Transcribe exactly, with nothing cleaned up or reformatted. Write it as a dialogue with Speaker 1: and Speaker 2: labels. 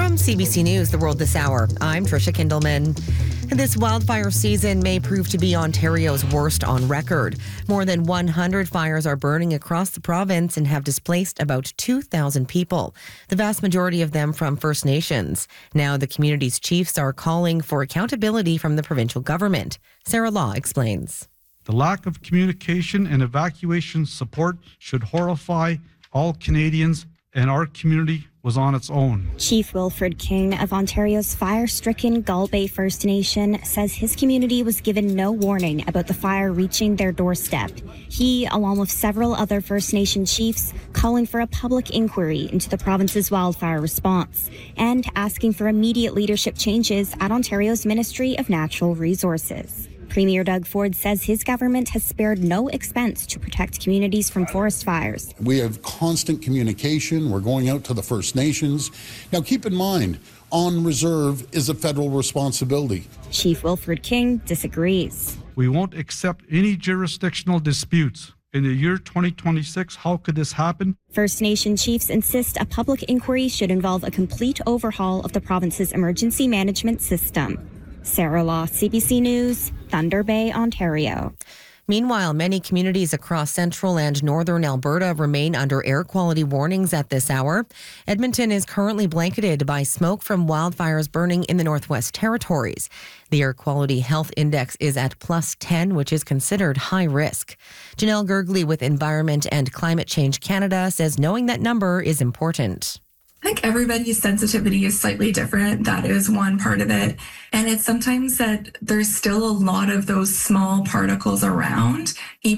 Speaker 1: From C B C News, The World This Hour, I'm Trisha Kindleman. This wildfire season may prove to be Ontario's worst on record. More than one hundred fires are burning across the province and have displaced about two thousand people, the vast majority of them from First Nations. Now the community's chiefs are calling for accountability from the provincial government. Sarah Law explains.
Speaker 2: The lack of communication and evacuation support should horrify all Canadians, and our community was on its own.
Speaker 3: Chief Wilfred King of Ontario's fire-stricken Gull Bay First Nation says his community was given no warning about the fire reaching their doorstep. He, along with several other First Nation chiefs, calling for a public inquiry into the province's wildfire response and asking for immediate leadership changes at Ontario's Ministry of Natural Resources. Premier Doug Ford says his government has spared no expense to protect communities from forest fires.
Speaker 4: We have constant communication. We're going out to the First Nations. Now, keep in mind, on reserve is a federal responsibility.
Speaker 3: Chief Wilfred King disagrees.
Speaker 2: We won't accept any jurisdictional disputes. In the year twenty twenty-six, how could this happen?
Speaker 3: First Nation chiefs insist a public inquiry should involve a complete overhaul of the province's emergency management system. Sarah Law, C B C News, Thunder Bay, Ontario.
Speaker 1: Meanwhile, many communities across central and northern Alberta remain under air quality warnings at this hour. Edmonton is currently blanketed by smoke from wildfires burning in the Northwest Territories. The Air Quality Health Index is at plus ten, which is considered high risk. Janelle Gergley with Environment and Climate Change Canada says knowing that number is important.
Speaker 5: I think everybody's sensitivity is slightly different. That is one part of it. And it's sometimes that there's still a lot of those small particles around, even